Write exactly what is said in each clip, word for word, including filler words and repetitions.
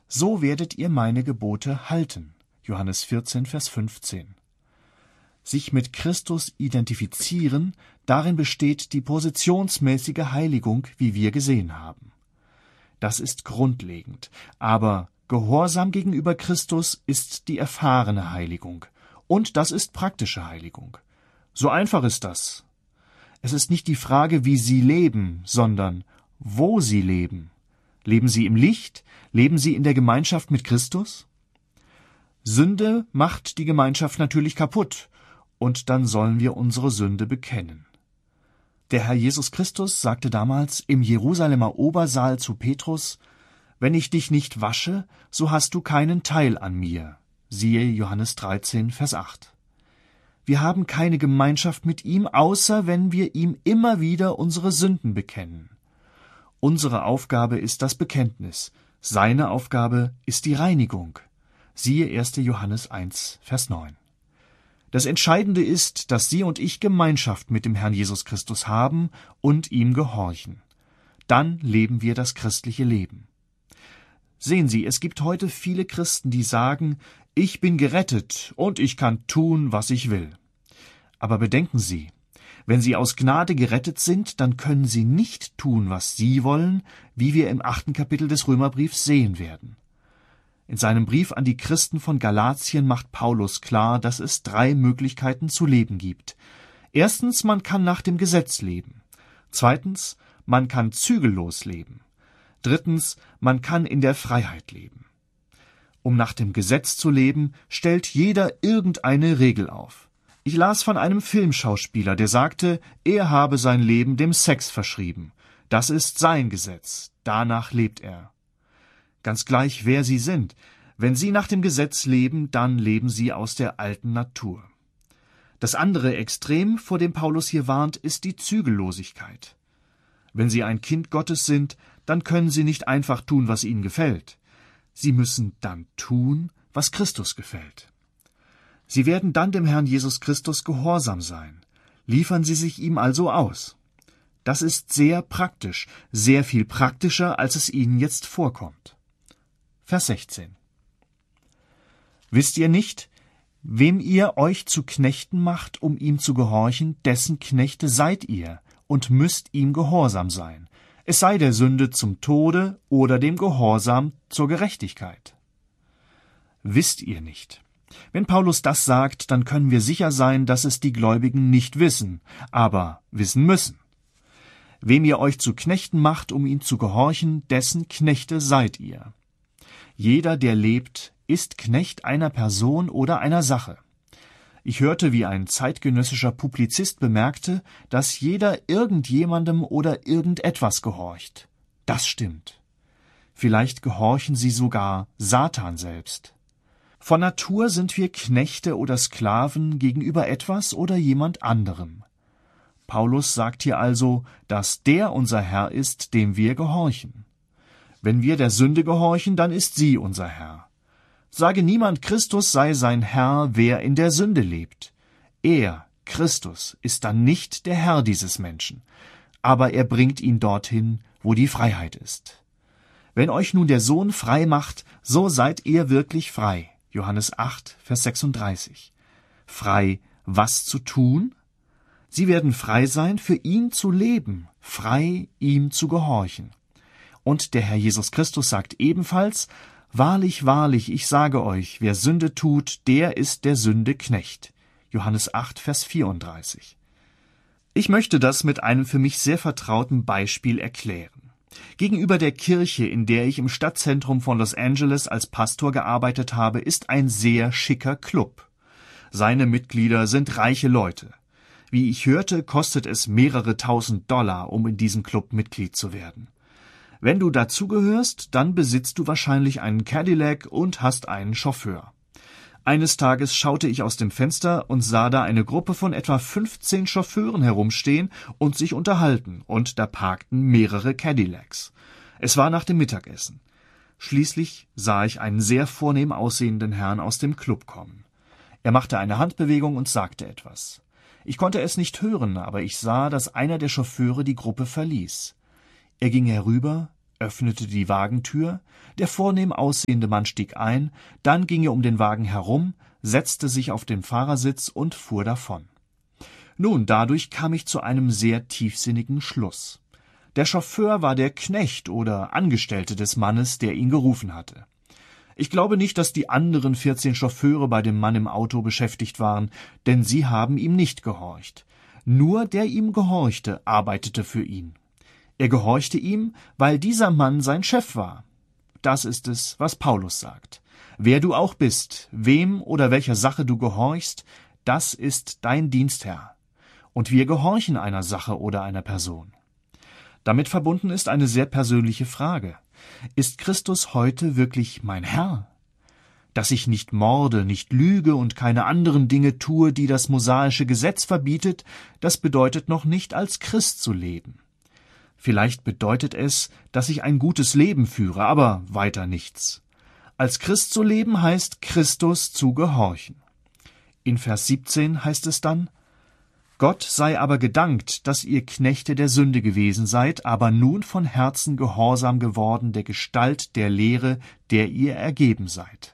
so werdet ihr meine Gebote halten. Johannes vierzehn, Vers fünfzehn. Sich mit Christus identifizieren, darin besteht die positionsmäßige Heiligung, wie wir gesehen haben. Das ist grundlegend, aber Gehorsam gegenüber Christus ist die erfahrene Heiligung, und das ist praktische Heiligung. So einfach ist das. Es ist nicht die Frage, wie Sie leben, sondern wo Sie leben. Leben Sie im Licht? Leben Sie in der Gemeinschaft mit Christus? Sünde macht die Gemeinschaft natürlich kaputt, und dann sollen wir unsere Sünde bekennen. Der Herr Jesus Christus sagte damals im Jerusalemer Obersaal zu Petrus: »Wenn ich dich nicht wasche, so hast du keinen Teil an mir.« Siehe Johannes dreizehn, Vers acht. Wir haben keine Gemeinschaft mit ihm, außer wenn wir ihm immer wieder unsere Sünden bekennen. Unsere Aufgabe ist das Bekenntnis, seine Aufgabe ist die Reinigung. Siehe erster Johannes eins, Vers neun. Das Entscheidende ist, dass Sie und ich Gemeinschaft mit dem Herrn Jesus Christus haben und ihm gehorchen. Dann leben wir das christliche Leben. Sehen Sie, es gibt heute viele Christen, die sagen, ich bin gerettet und ich kann tun, was ich will. Aber bedenken Sie, wenn Sie aus Gnade gerettet sind, dann können Sie nicht tun, was Sie wollen, wie wir im achten Kapitel des Römerbriefs sehen werden. In seinem Brief an die Christen von Galatien macht Paulus klar, dass es drei Möglichkeiten zu leben gibt. Erstens, man kann nach dem Gesetz leben. Zweitens, man kann zügellos leben. Drittens, man kann in der Freiheit leben. Um nach dem Gesetz zu leben, stellt jeder irgendeine Regel auf. Ich las von einem Filmschauspieler, der sagte, er habe sein Leben dem Sex verschrieben. Das ist sein Gesetz, danach lebt er. Ganz gleich, wer Sie sind. Wenn Sie nach dem Gesetz leben, dann leben Sie aus der alten Natur. Das andere Extrem, vor dem Paulus hier warnt, ist die Zügellosigkeit. Wenn Sie ein Kind Gottes sind, dann können Sie nicht einfach tun, was Ihnen gefällt. Sie müssen dann tun, was Christus gefällt. Sie werden dann dem Herrn Jesus Christus gehorsam sein. Liefern Sie sich ihm also aus. Das ist sehr praktisch, sehr viel praktischer, als es Ihnen jetzt vorkommt. Vers sechzehn. Wisst ihr nicht, wem ihr euch zu Knechten macht, um ihm zu gehorchen, dessen Knechte seid ihr und müsst ihm gehorsam sein, es sei der Sünde zum Tode oder dem Gehorsam zur Gerechtigkeit. Wisst ihr nicht? Wenn Paulus das sagt, dann können wir sicher sein, dass es die Gläubigen nicht wissen, aber wissen müssen. Wem ihr euch zu Knechten macht, um ihm zu gehorchen, dessen Knechte seid ihr. Jeder, der lebt, ist Knecht einer Person oder einer Sache. Ich hörte, wie ein zeitgenössischer Publizist bemerkte, dass jeder irgendjemandem oder irgendetwas gehorcht. Das stimmt. Vielleicht gehorchen sie sogar Satan selbst. Von Natur sind wir Knechte oder Sklaven gegenüber etwas oder jemand anderem. Paulus sagt hier also, dass der unser Herr ist, dem wir gehorchen. Wenn wir der Sünde gehorchen, dann ist sie unser Herr. Sage niemand, Christus sei sein Herr, wer in der Sünde lebt. Er, Christus, ist dann nicht der Herr dieses Menschen, aber er bringt ihn dorthin, wo die Freiheit ist. Wenn euch nun der Sohn frei macht, so seid ihr wirklich frei. Johannes acht, Vers sechsunddreißig. Frei, was zu tun? Sie werden frei sein, für ihn zu leben, frei, ihm zu gehorchen. Und der Herr Jesus Christus sagt ebenfalls, »Wahrlich, wahrlich, ich sage euch, wer Sünde tut, der ist der Sünde Knecht.« Johannes acht, Vers vierunddreißig. Ich möchte das mit einem für mich sehr vertrauten Beispiel erklären. Gegenüber der Kirche, in der ich im Stadtzentrum von Los Angeles als Pastor gearbeitet habe, ist ein sehr schicker Club. Seine Mitglieder sind reiche Leute. Wie ich hörte, kostet es mehrere tausend Dollar, um in diesem Club Mitglied zu werden. Wenn du dazugehörst, dann besitzt du wahrscheinlich einen Cadillac und hast einen Chauffeur. Eines Tages schaute ich aus dem Fenster und sah da eine Gruppe von etwa fünfzehn Chauffeuren herumstehen und sich unterhalten, und da parkten mehrere Cadillacs. Es war nach dem Mittagessen. Schließlich sah ich einen sehr vornehm aussehenden Herrn aus dem Club kommen. Er machte eine Handbewegung und sagte etwas. Ich konnte es nicht hören, aber ich sah, dass einer der Chauffeure die Gruppe verließ. Er ging herüber, öffnete die Wagentür, der vornehm aussehende Mann stieg ein, dann ging er um den Wagen herum, setzte sich auf den Fahrersitz und fuhr davon. Nun, dadurch kam ich zu einem sehr tiefsinnigen Schluss. Der Chauffeur war der Knecht oder Angestellte des Mannes, der ihn gerufen hatte. Ich glaube nicht, dass die anderen vierzehn Chauffeure bei dem Mann im Auto beschäftigt waren, denn sie haben ihm nicht gehorcht. Nur der ihm gehorchte, arbeitete für ihn. Er gehorchte ihm, weil dieser Mann sein Chef war. Das ist es, was Paulus sagt. Wer du auch bist, wem oder welcher Sache du gehorchst, das ist dein Dienstherr. Und wir gehorchen einer Sache oder einer Person. Damit verbunden ist eine sehr persönliche Frage. Ist Christus heute wirklich mein Herr? Dass ich nicht morde, nicht lüge und keine anderen Dinge tue, die das mosaische Gesetz verbietet, das bedeutet noch nicht, als Christ zu leben. Vielleicht bedeutet es, dass ich ein gutes Leben führe, aber weiter nichts. Als Christ zu leben heißt, Christus zu gehorchen. In Vers siebzehn heißt es dann: Gott sei aber gedankt, dass ihr Knechte der Sünde gewesen seid, aber nun von Herzen gehorsam geworden der Gestalt der Lehre, der ihr ergeben seid.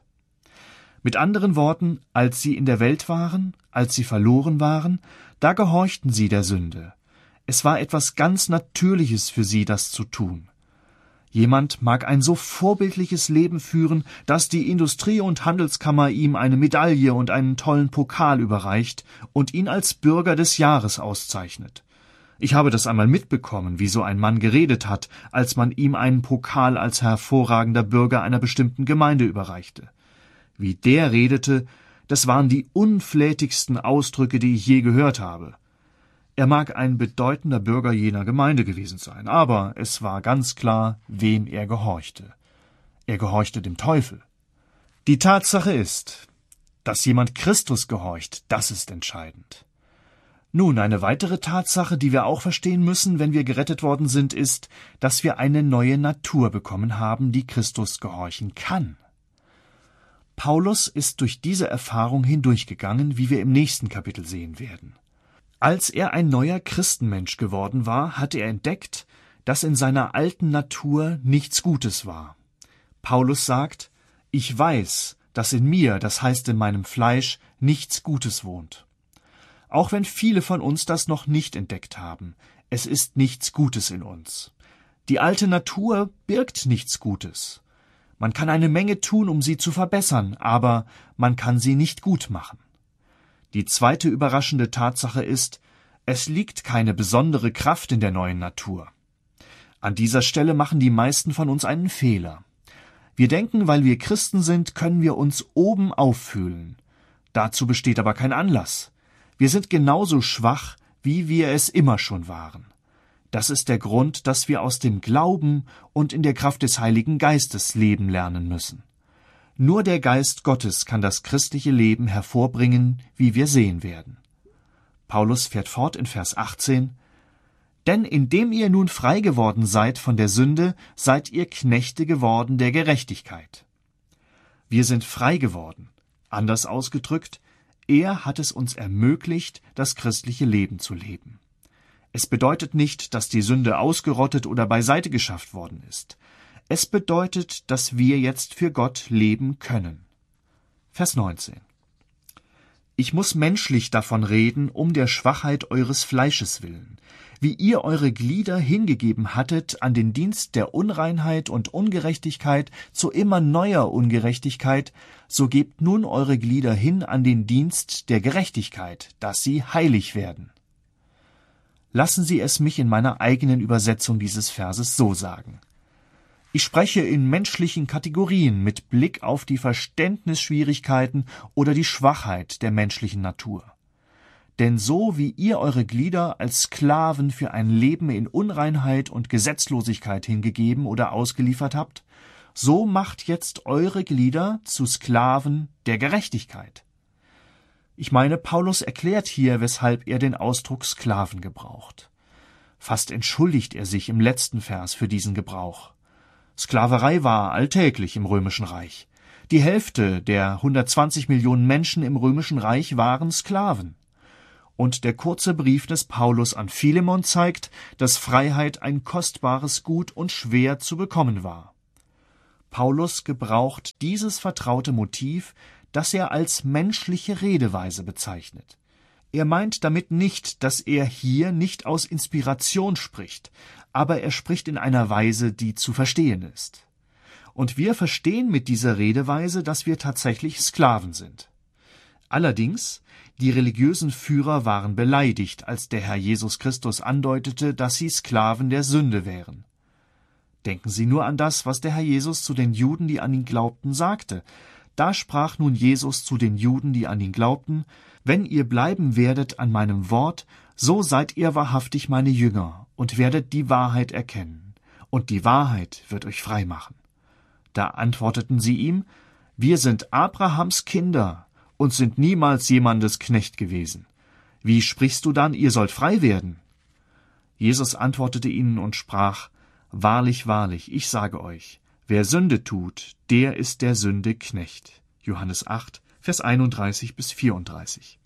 Mit anderen Worten, als sie in der Welt waren, als sie verloren waren, da gehorchten sie der Sünde. Es war etwas ganz Natürliches für sie, das zu tun. Jemand mag ein so vorbildliches Leben führen, dass die Industrie- und Handelskammer ihm eine Medaille und einen tollen Pokal überreicht und ihn als Bürger des Jahres auszeichnet. Ich habe das einmal mitbekommen, wie so ein Mann geredet hat, als man ihm einen Pokal als hervorragender Bürger einer bestimmten Gemeinde überreichte. Wie der redete, das waren die unflätigsten Ausdrücke, die ich je gehört habe. Er mag ein bedeutender Bürger jener Gemeinde gewesen sein, aber es war ganz klar, wem er gehorchte. Er gehorchte dem Teufel. Die Tatsache ist, dass jemand Christus gehorcht, das ist entscheidend. Nun, eine weitere Tatsache, die wir auch verstehen müssen, wenn wir gerettet worden sind, ist, dass wir eine neue Natur bekommen haben, die Christus gehorchen kann. Paulus ist durch diese Erfahrung hindurchgegangen, wie wir im nächsten Kapitel sehen werden. Als er ein neuer Christenmensch geworden war, hatte er entdeckt, dass in seiner alten Natur nichts Gutes war. Paulus sagt: Ich weiß, dass in mir, das heißt in meinem Fleisch, nichts Gutes wohnt. Auch wenn viele von uns das noch nicht entdeckt haben, es ist nichts Gutes in uns. Die alte Natur birgt nichts Gutes. Man kann eine Menge tun, um sie zu verbessern, aber man kann sie nicht gut machen. Die zweite überraschende Tatsache ist, es liegt keine besondere Kraft in der neuen Natur. An dieser Stelle machen die meisten von uns einen Fehler. Wir denken, weil wir Christen sind, können wir uns oben auffühlen. Dazu besteht aber kein Anlass. Wir sind genauso schwach, wie wir es immer schon waren. Das ist der Grund, dass wir aus dem Glauben und in der Kraft des Heiligen Geistes leben lernen müssen. Nur der Geist Gottes kann das christliche Leben hervorbringen, wie wir sehen werden. Paulus fährt fort in Vers achtzehn: Denn indem ihr nun frei geworden seid von der Sünde, seid ihr Knechte geworden der Gerechtigkeit. Wir sind frei geworden. Anders ausgedrückt, er hat es uns ermöglicht, das christliche Leben zu leben. Es bedeutet nicht, dass die Sünde ausgerottet oder beiseite geschafft worden ist. Es bedeutet, dass wir jetzt für Gott leben können. Vers neunzehn. Ich muss menschlich davon reden, um der Schwachheit eures Fleisches willen, wie ihr eure Glieder hingegeben hattet an den Dienst der Unreinheit und Ungerechtigkeit zu immer neuer Ungerechtigkeit, so gebt nun eure Glieder hin an den Dienst der Gerechtigkeit, dass sie heilig werden. Lassen Sie es mich in meiner eigenen Übersetzung dieses Verses so sagen. Ich spreche in menschlichen Kategorien mit Blick auf die Verständnisschwierigkeiten oder die Schwachheit der menschlichen Natur. Denn so wie ihr eure Glieder als Sklaven für ein Leben in Unreinheit und Gesetzlosigkeit hingegeben oder ausgeliefert habt, so macht jetzt eure Glieder zu Sklaven der Gerechtigkeit. Ich meine, Paulus erklärt hier, weshalb er den Ausdruck Sklaven gebraucht. Fast entschuldigt er sich im letzten Vers für diesen Gebrauch. Sklaverei war alltäglich im Römischen Reich. Die Hälfte der hundertzwanzig Millionen Menschen im Römischen Reich waren Sklaven. Und der kurze Brief des Paulus an Philemon zeigt, dass Freiheit ein kostbares Gut und schwer zu bekommen war. Paulus gebraucht dieses vertraute Motiv, das er als menschliche Redeweise bezeichnet. Er meint damit nicht, dass er hier nicht aus Inspiration spricht, aber er spricht in einer Weise, die zu verstehen ist. Und wir verstehen mit dieser Redeweise, dass wir tatsächlich Sklaven sind. Allerdings, die religiösen Führer waren beleidigt, als der Herr Jesus Christus andeutete, dass sie Sklaven der Sünde wären. Denken Sie nur an das, was der Herr Jesus zu den Juden, die an ihn glaubten, sagte. Da sprach nun Jesus zu den Juden, die an ihn glaubten: Wenn ihr bleiben werdet an meinem Wort, so seid ihr wahrhaftig meine Jünger und werdet die Wahrheit erkennen, und die Wahrheit wird euch frei machen. Da antworteten sie ihm: Wir sind Abrahams Kinder und sind niemals jemandes Knecht gewesen. Wie sprichst du dann, ihr sollt frei werden? Jesus antwortete ihnen und sprach: Wahrlich, wahrlich, ich sage euch, wer Sünde tut, der ist der Sünde Knecht. Johannes acht, Vers einunddreißig bis vierunddreißig.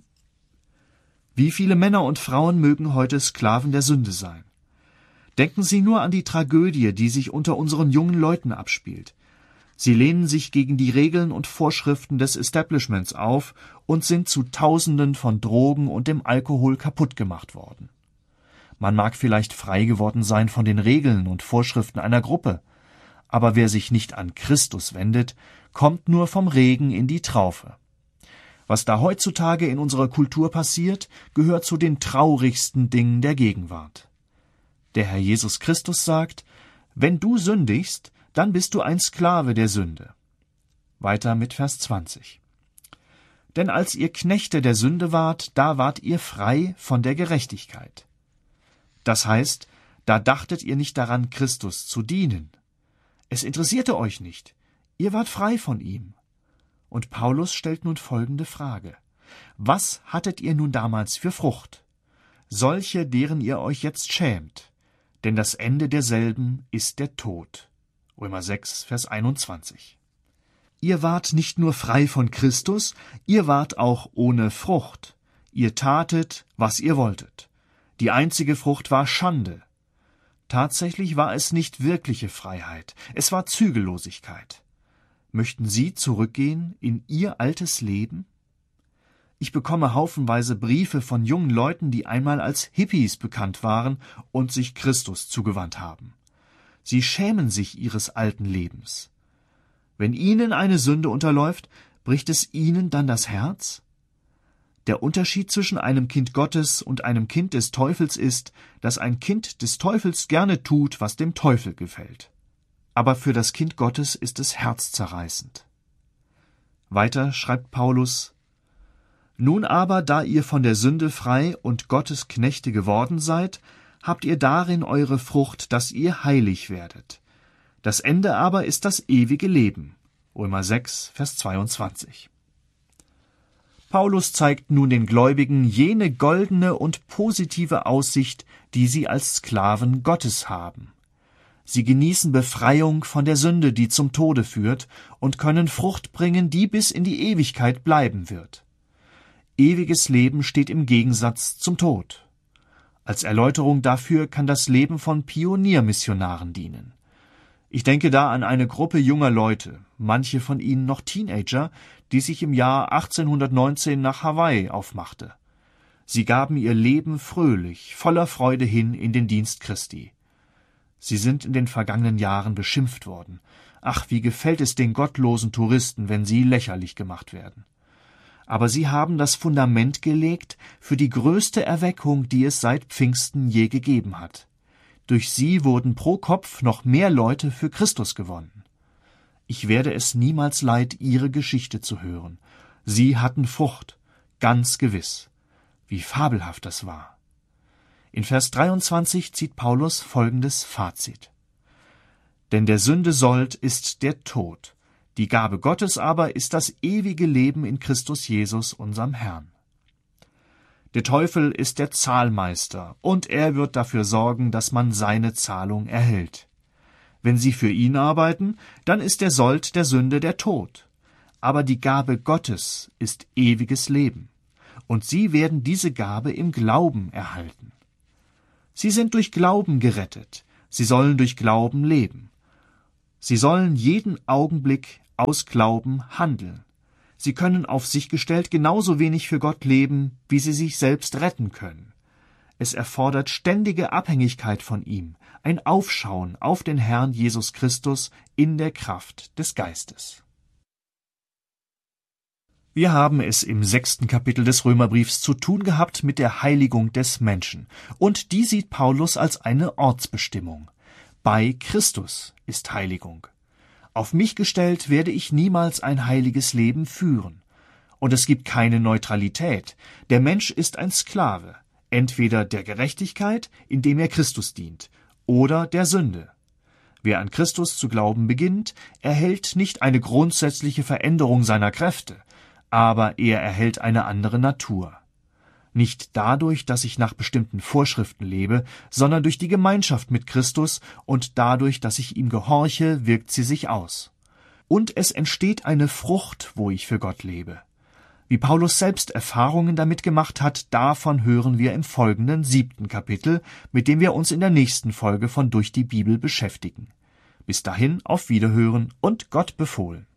Wie viele Männer und Frauen mögen heute Sklaven der Sünde sein? Denken Sie nur an die Tragödie, die sich unter unseren jungen Leuten abspielt. Sie lehnen sich gegen die Regeln und Vorschriften des Establishments auf und sind zu Tausenden von Drogen und dem Alkohol kaputt gemacht worden. Man mag vielleicht frei geworden sein von den Regeln und Vorschriften einer Gruppe, aber wer sich nicht an Christus wendet, kommt nur vom Regen in die Traufe. Was da heutzutage in unserer Kultur passiert, gehört zu den traurigsten Dingen der Gegenwart. Der Herr Jesus Christus sagt: Wenn du sündigst, dann bist du ein Sklave der Sünde. Weiter mit Vers zwanzig. Denn als ihr Knechte der Sünde wart, da wart ihr frei von der Gerechtigkeit. Das heißt, da dachtet ihr nicht daran, Christus zu dienen. Es interessierte euch nicht. Ihr wart frei von ihm. Und Paulus stellt nun folgende Frage: Was hattet ihr nun damals für Frucht? Solche, deren ihr euch jetzt schämt, denn das Ende derselben ist der Tod. Römer sechs, Vers einundzwanzig. Ihr wart nicht nur frei von Christus, ihr wart auch ohne Frucht. Ihr tatet, was ihr wolltet. Die einzige Frucht war Schande. Tatsächlich war es nicht wirkliche Freiheit, es war Zügellosigkeit. Möchten Sie zurückgehen in Ihr altes Leben? Ich bekomme haufenweise Briefe von jungen Leuten, die einmal als Hippies bekannt waren und sich Christus zugewandt haben. Sie schämen sich ihres alten Lebens. Wenn ihnen eine Sünde unterläuft, bricht es ihnen dann das Herz? Der Unterschied zwischen einem Kind Gottes und einem Kind des Teufels ist, dass ein Kind des Teufels gerne tut, was dem Teufel gefällt. Aber für das Kind Gottes ist es herzzerreißend. Weiter schreibt Paulus: Nun aber, da ihr von der Sünde frei und Gottes Knechte geworden seid, habt ihr darin eure Frucht, dass ihr heilig werdet. Das Ende aber ist das ewige Leben. Römer sechs, Vers zweiundzwanzig. Paulus zeigt nun den Gläubigen jene goldene und positive Aussicht, die sie als Sklaven Gottes haben. Sie genießen Befreiung von der Sünde, die zum Tode führt, und können Frucht bringen, die bis in die Ewigkeit bleiben wird. Ewiges Leben steht im Gegensatz zum Tod. Als Erläuterung dafür kann das Leben von Pioniermissionaren dienen. Ich denke da an eine Gruppe junger Leute, manche von ihnen noch Teenager, die sich im Jahr achtzehnhundertneunzehn nach Hawaii aufmachte. Sie gaben ihr Leben fröhlich, voller Freude hin in den Dienst Christi. Sie sind in den vergangenen Jahren beschimpft worden. Ach, wie gefällt es den gottlosen Touristen, wenn sie lächerlich gemacht werden. Aber sie haben das Fundament gelegt für die größte Erweckung, die es seit Pfingsten je gegeben hat. Durch sie wurden pro Kopf noch mehr Leute für Christus gewonnen. Ich werde es niemals leid, ihre Geschichte zu hören. Sie hatten Frucht, ganz gewiss. Wie fabelhaft das war. In Vers dreiundzwanzig zieht Paulus folgendes Fazit: Denn der Sünde Sold ist der Tod. Die Gabe Gottes aber ist das ewige Leben in Christus Jesus, unserem Herrn. Der Teufel ist der Zahlmeister, und er wird dafür sorgen, dass man seine Zahlung erhält. Wenn Sie für ihn arbeiten, dann ist der Sold der Sünde der Tod. Aber die Gabe Gottes ist ewiges Leben. und sie werden diese Gabe im Glauben erhalten. Sie sind durch Glauben gerettet, sie sollen durch Glauben leben. Sie sollen jeden Augenblick aus Glauben handeln. Sie können auf sich gestellt genauso wenig für Gott leben, wie sie sich selbst retten können. Es erfordert ständige Abhängigkeit von ihm, ein Aufschauen auf den Herrn Jesus Christus in der Kraft des Geistes. Wir haben es im sechsten Kapitel des Römerbriefs zu tun gehabt mit der Heiligung des Menschen, und die sieht Paulus als eine Ortsbestimmung. Bei Christus ist Heiligung. Auf mich gestellt werde ich niemals ein heiliges Leben führen. Und es gibt keine Neutralität. Der Mensch ist ein Sklave, entweder der Gerechtigkeit, indem er Christus dient, oder der Sünde. Wer an Christus zu glauben beginnt, erhält nicht eine grundsätzliche Veränderung seiner Kräfte, aber er erhält eine andere Natur. Nicht dadurch, dass ich nach bestimmten Vorschriften lebe, sondern durch die Gemeinschaft mit Christus und dadurch, dass ich ihm gehorche, wirkt sie sich aus. Und es entsteht eine Frucht, wo ich für Gott lebe. Wie Paulus selbst Erfahrungen damit gemacht hat, davon hören wir im folgenden siebten Kapitel, mit dem wir uns in der nächsten Folge von Durch die Bibel beschäftigen. Bis dahin auf Wiederhören und Gott befohlen.